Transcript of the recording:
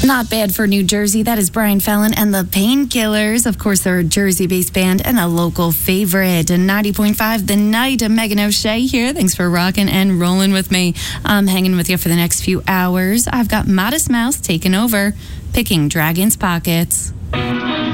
Not bad for New Jersey. That is Brian Fallon and the Painkillers. Of course, they're a Jersey-based band and a local favorite. 90.5 The Night. Megan O'Shea here. Thanks for rocking and rolling with me. I'm hanging with you for the next few hours. I've got Modest Mouse taking over, picking Dragon's Pockets.